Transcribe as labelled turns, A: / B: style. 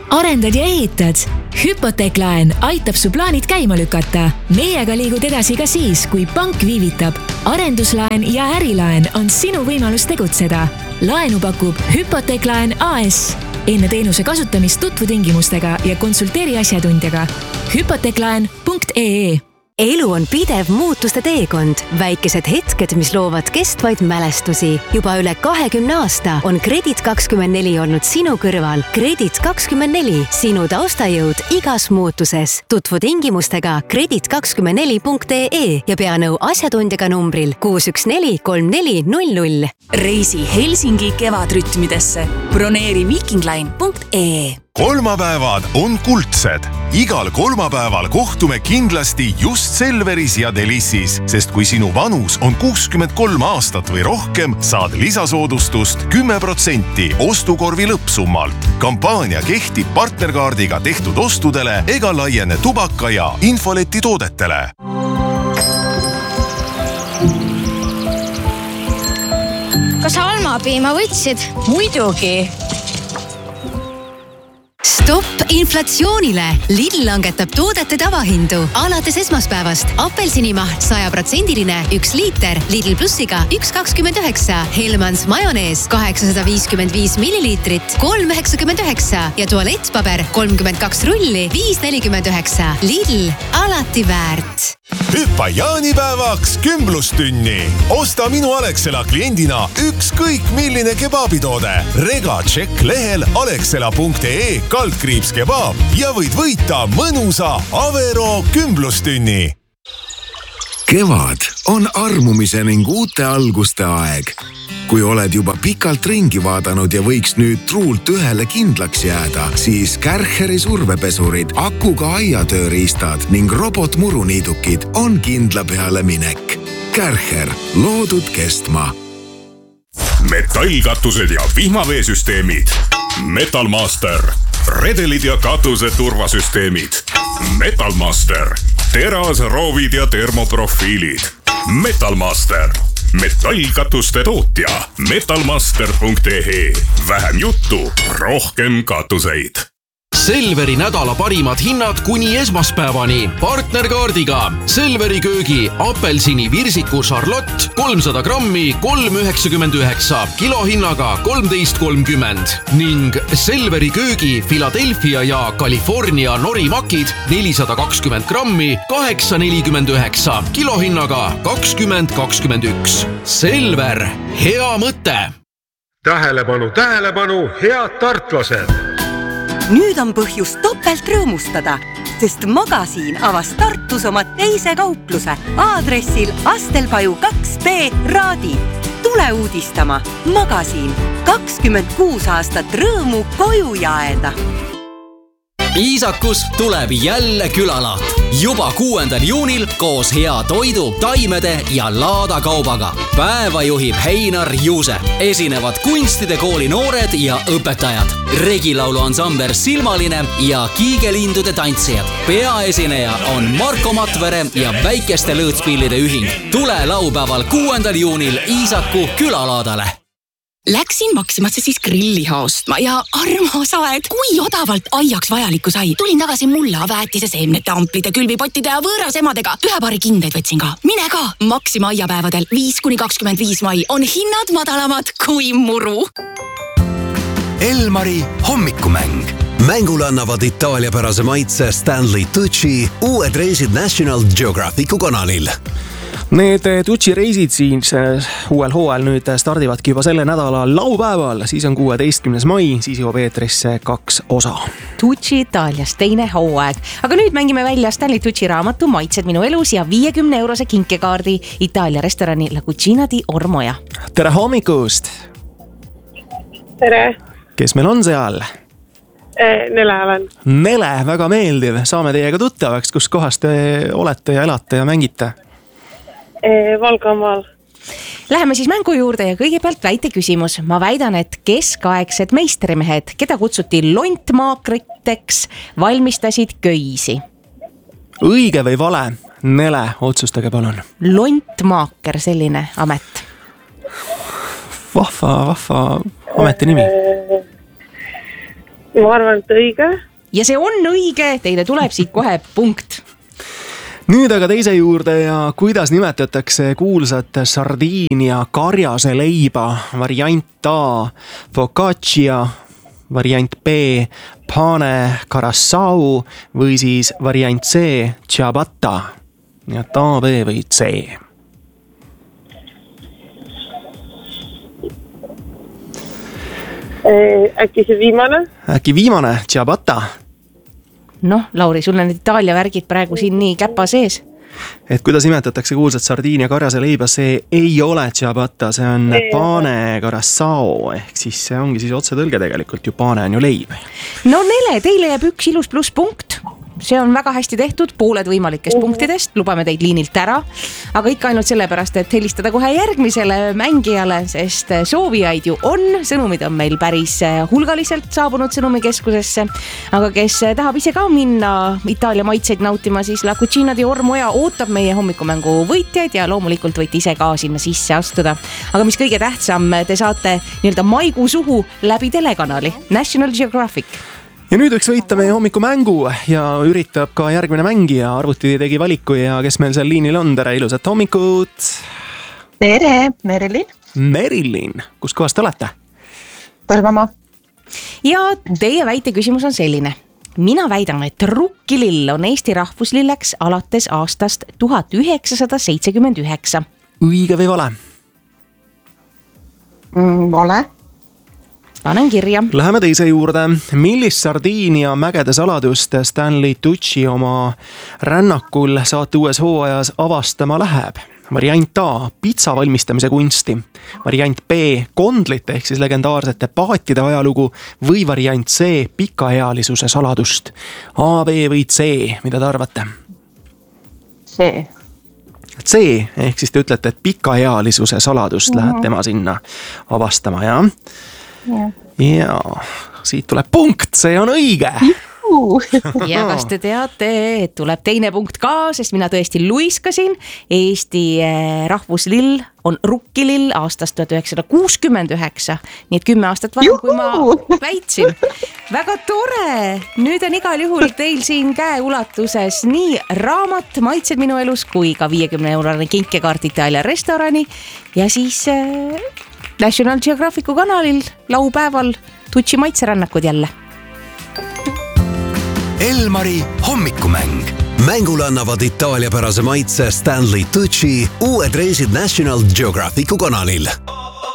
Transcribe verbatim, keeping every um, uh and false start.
A: arendad ja ehitad? Hüpoteeklaen aitab su plaanid käima lükata. Meiega liigud edasi ka siis, kui pank viivitab. Arenduslaen ja ärilaen on sinu võimalus tegutseda. Laenu pakub Hüpoteeklaen A S. Enne teenuse kasutamist tutvu tingimustega ja konsulteeri asjatundjaga. Hüpoteeklaen punkt ee.
B: Elu on pidev muutuste teekond. Väikesed hetked, mis loovad kestvaid mälestusi. Juba üle kahekümne aasta on Kredit kakskümmend neli olnud sinu kõrval. Kredit kakskümmend neli, sinu taustajõud igas muutuses. Tutvu tingimustega kredit kakskümmend neli punkt ee ja pea nõu asjatundjaga numbril kuus üks neli kolm neli null null.
C: Reisi Helsingi kevadrütmidesse. Broneeri viikingline punkt ee.
D: Kolmapäevad on kuldsed. Igal kolmapäeval kohtume kindlasti just Selveris ja Delissis, sest kui sinu vanus on kuuskümmend kolm aastat või rohkem, saad lisasoodustust kümme protsenti ostukorvi lõppsummalt. Kampaania kehtib partnerkaardiga tehtud ostudele ega laiene tubaka ja infoleti toodetele.
E: Kas almapiima võtsid?
F: Muidugi!
B: Stopp inflatsioonile! Lidl langetab toodete tavahindu. Alates esmaspäevast apelsinimaht saja protsendiline üks liiter Lidl Plussiga üks kakskümmend üheksa. Helmans majonees kaheksasada viiskümmend viis milliliitrit kolm üheksakümmend üheksa ja tualettpaber kolmkümmend kaks rulli viis nelikümmend üheksa. Lidl, alati väärt.
D: Hüppa jaanipäevaks kümblustünni. Osta minu Alexela kliendina ükskõik milline kebaabitoode. Rega tšekk lehel alexela punkt ee kaldkriips kebaab ja võid võita mõnusa Avero kümblustünni.
G: Kevad on armumise ning uute alguste aeg. Kui oled juba pikalt ringi vaadanud ja võiks nüüd truult ühele kindlaks jääda, siis Kärcheri survepesurid, akuga aiatööriistad ning robotmuruniidukid on kindla peale minek. Kärcher, loodud kestma.
H: Metallkatused ja vihmaveesüsteemid. Metalmaster. Redelid ja katuse turvasüsteemid. Metalmaster. Teras, roovid ja termoprofiilid. Metalmaster. Metallkatuste tootja. metalmaster punkt ee. Vähem juttu, rohkem katuseid.
I: Selveri nädala parimad hinnad kuni esmaspäevani. Partnerkaardiga Selveri köögi apelsini virsiku Charlotte kolmsada grammi kolm üheksakümmend üheksa, kilohinnaga kolmteist kolmkümmend ning Selveri köögi Philadelphia ja California norimakid nelisada kakskümmend grammi kaheksa nelikümmend üheksa, kilohinnaga kakskümmend kakskümmend üks. Selver, hea mõte!
J: Tähelepanu, tähelepanu, head tartlased!
K: Nüüd on põhjus topelt rõõmustada, sest Magasiin avas Tartus oma teise kaupluse aadressil Astelpaju kaks B Raadi. Tule uudistama. Magasiin. kakskümmend kuus aastat rõõmu koju jaeda.
L: Iisakus tuleb jälle külalaat. Juba kuuendal juunil koos hea toidu, taimede ja laadakaubaga. Päeva juhib Heinar Juuse. Esinevad kunstide kooli noored ja õpetajad. Regilaulu ansambler Silmaline ja kiigelindude tantsijad. Peaesineja on Marko Matvere ja Väikeste lõõtspillide ühing. Tule laupäeval kuuendal juunil Iisaku külalaadale.
C: Läksin Maximasse siis grilliha ostma ja armas aed, kui odavalt aiaks vajalikku sai. Tulin tagasi mulla, väetise, seemnete, amplide, külvipottide ja võõras emadega. Ühe paari kindeid võtsin ka. Mine ka! Maxima aiapäevadel viis kuni kakskümmend viis mai on hinnad madalamad kui muru.
M: Elmari hommikumäng. Mängule annavad itaaliapärase maitse Stanley Tucci uued reisid National Geographicu kanalil.
N: Need Tucci reisid siin uuel hooajal nüüd stardivadki juba selle nädala laupäeval, siis on kuueteistkümnes mai, siis jõuab eetrisse kaks osa.
O: Tucci Itaalias teine hooaeg. Aga nüüd mängime välja Stanley Tucci raamatu Maitsed minu elus ja viiekümne eurose kinkekaardi Itaalia restorani La Cucina di Ormoja.
N: Tere hommikust!
P: Tere!
N: Kes meil on seal?
P: Nele olen.
N: Nele, väga meeldiv. Saame teiega tuttavaks, kus kohas te olete ja elate ja mängite?
P: Valgamaal.
O: Läheme siis mängu juurde ja kõigepealt väite küsimus. Ma väidan, et keskaegsed meistrimehed, keda kutsuti lontmaakriteks, valmistasid köisi.
N: Õige või vale? Nele, otsustage palun.
O: Lontmaaker, selline amet.
N: Vahva, vahva ameti nimi.
P: ma arvan, et õige.
O: Ja see on õige, teile tuleb siit kohe punkt.
N: Nüüd aga teise juurde ja kuidas nimetatakse kuulsat sardiinia karjase leiba? Variant A, focaccia, variant B, pane curaçao või siis variant C, ciabatta. Nii et A, B või C.
P: Äkki see viimane?
N: Äkki viimane, ciabatta.
O: Noh, Lauri, sul on need Itaalia värgid praegu siin nii käpa sees.
N: Et kuidas nimetatakse kuulsat sardiinia karjase leiba, see ei ole ciabatta, see on ei pane curaçao, ehk siis see ongi siis otsetõlge tegelikult ju, pane on ju leib.
O: No Nele, teile jääb üks ilus pluss punkt. See on väga hästi tehtud, pooled võimalikest uh-huh. punktidest, lubame teid liinilt ära, aga ikka ainult sellepärast, et helistada kohe järgmisele mängijale, sest soovijaid ju on, sõnumid on meil päris hulgaliselt saabunud sõnumikeskusesse, aga kes tahab ise ka minna Itaalia maitseid nautima, siis La Cucina di Ormoja ootab meie hommikumängu võitjaid ja loomulikult võite ise ka sinna sisse astuda. Aga mis kõige tähtsam, te saate nii-öelda maiguu suhu läbi telekanali National Geographic.
N: Ja nüüd võiks võita meie hommikumängu ja üritab ka järgmine mängija. Arvuti tegi valiku ja kes meil seal liinil on, tere ilusat hommikut.
F: Tere, Merilin.
N: Merilin, kus kohast te olete?
F: Põlvamaa.
O: Ja teie väite küsimus on selline. Mina väidan, et rukkilill on Eesti rahvuslilleks alates aastast tuhat üheksasada seitsekümmend üheksa.
N: Õige või vale?
F: Mm, vale.
O: Panen kirja.
N: Läheme teise juurde. Millist Sardiinia mägede saladust Stanley Tucci oma rännakul saate uues hooajas avastama läheb? Variant A, pitsa valmistamise kunsti. Variant B, kondlite ehk siis legendaarsete paatide ajalugu või variant C, pikaealisuse saladust. A, B või C, mida te arvate?
F: C.
N: C, ehk siis te ütlete, et pikaealisuse saladust mm-hmm. läheb tema sinna avastama, jah? Ja. ja siit tuleb punkt, see on õige.
O: Ja kas te teate, et tuleb teine punkt ka, sest mina tõesti luiskasin. Eesti rahvuslill on rukkilill aastast tuhat üheksasada kuuskümmend üheksa, nii et kümme aastat varem, kui ma väitsin. Väga tore, nüüd on igal juhul teil siin käeulatuses nii raamat Maitsed minu elus kui ka viiekümne eurone kinkekaart Itaalia restorani ja siis National Geographicu kanalil laupäeval Tucci maitserännakud jälle.
M: Elmari hommikumäng. Mängule annavad Itaalia pärase maitse Stanley Tucci uued reisid National Geographicu kanalil.